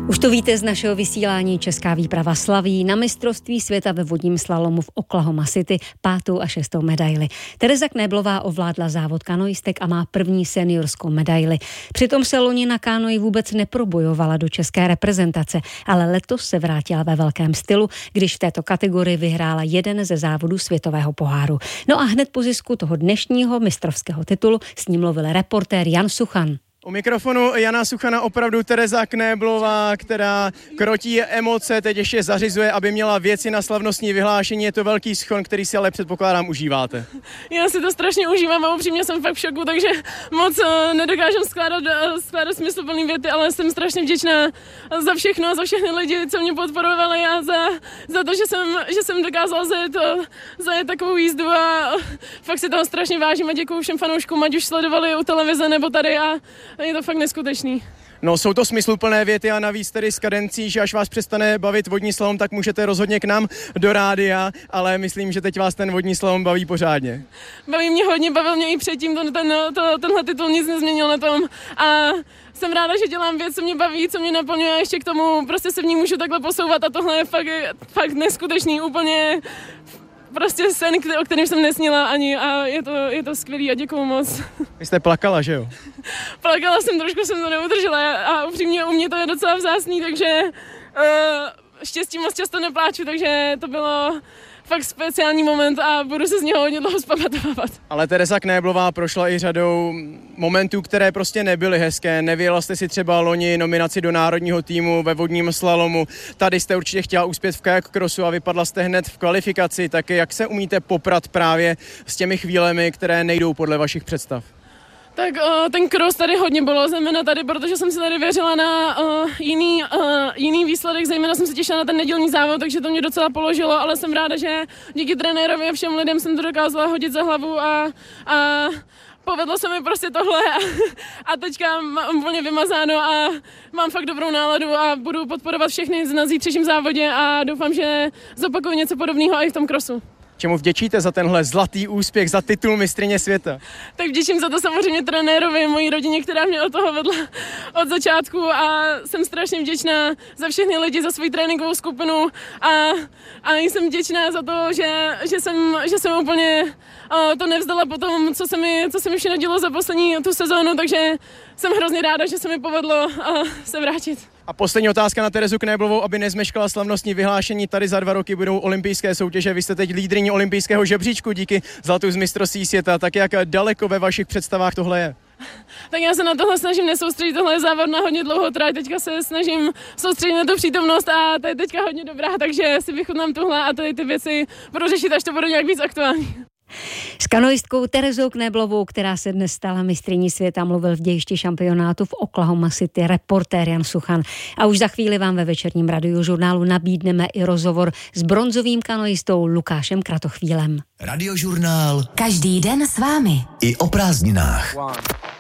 Už to víte z našeho vysílání, česká výprava slaví na mistrovství světa ve vodním slalomu v Oklahoma City 5. a 6. medaili. Tereza Knéblová ovládla závod kanoistek a má první seniorskou medaili. Přitom se loni na kánoji vůbec neprobojovala do české reprezentace, ale letos se vrátila ve velkém stylu, když v této kategorii vyhrála jeden ze závodů světového poháru. No a hned po zisku toho dnešního mistrovského titulu s ním mluvil reportér Jan Suchan. U mikrofonu Jana Suchana opravdu Tereza Knéblová, která krotí emoce, teď ještě zařizuje, aby měla věci na slavnostní vyhlášení. Je to velký schon, který si ale předpokládám užíváte. Já si to strašně užívám a upřímně jsem fakt v šoku, takže moc nedokážem skládat smysluplný věty, ale jsem strašně vděčná za všechno a za všechny lidi, co mě podporovali a za to, že jsem dokázala zajet takovou jízdu a fakt si toho strašně vážím a děkuju všem fanouškům, ať už sledovali u televize nebo tady a je to fakt neskutečný. No, jsou to smysluplné věty a navíc tedy s kadencí, že až vás přestane bavit vodní slalom, tak můžete rozhodně k nám do rádia, ale myslím, že teď vás ten vodní slalom baví pořádně. Baví mě hodně, bavil mě i předtím, tenhle titul nic nezměnil na tom a jsem ráda, že dělám věc, co mě baví, co mě naplňuje a ještě k tomu prostě se v ní můžu takhle posouvat a tohle je fakt neskutečný, úplně prostě sen, o kterém jsem nesnila ani a je to skvělý a děkuju moc. Vy jste plakala, že jo? Plakala jsem, trošku jsem to neudržela a upřímně u mě to je docela vzácný, takže štěstí moc často nepláču, takže to bylo fakt speciální moment a budu se z něho hodně dlouho zpamatovávat. Ale Tereza Knéblová prošla i řadou momentů, které prostě nebyly hezké. Nevyjela jste si třeba loni nominaci do národního týmu ve vodním slalomu. Tady jste určitě chtěla uspět v kajak crossu a vypadla jste hned v kvalifikaci. Tak jak se umíte poprat právě s těmi chvílemi, které nejdou podle vašich představ? Tak ten cross tady hodně bylo, zejména tady, protože jsem si tady věřila na jiný výsledek, zejména jsem se těšila na ten nedělní závod, takže to mě docela položilo, ale jsem ráda, že díky trenérovi a všem lidem jsem to dokázala hodit za hlavu a povedlo se mi prostě tohle a teďka mám úplně vymazáno a mám fakt dobrou náladu a budu podporovat všechny na zítřejším závodě a doufám, že zopakuju něco podobného i v tom crossu. Čemu vděčíte za tenhle zlatý úspěch, za titul mistryně světa? Tak vděčím za to samozřejmě trenérovi, mojí rodině, která mě od toho vedla od začátku a jsem strašně vděčná za všechny lidi, za svou tréninkovou skupinu a jsem vděčná za to, že jsem úplně to nevzdala po tom, co se mi všechno dělo za poslední tu sezónu, takže jsem hrozně ráda, že se mi povedlo se vrátit. A poslední otázka na Terezu Knéblovou, aby nezmeškala slavnostní vyhlášení. Tady za 2 roky budou olympijské soutěže. Vy jste teď lídryní olympijského žebříčku díky zlatu z mistrovství světa. Tak jak daleko ve vašich představách tohle je? Tak já se na tohle snažím nesoustředit, tohle je závod na hodně dlouhou trať, teďka se snažím soustředit na tu přítomnost a to je teďka hodně dobrá, takže si vychutnám tohle a tady ty věci budu řešit, až to bude nějak víc aktuální. S kanoistkou Terezou Knéblovou, která se dnes stala mistryní světa, mluvil v dějišti šampionátu v Oklahoma City reportér Jan Suchan. A už za chvíli vám ve večerním radiožurnálu nabídneme i rozhovor s bronzovým kanoistou Lukášem Kratochvílem. Radiožurnál. Každý den s vámi. I o prázdninách.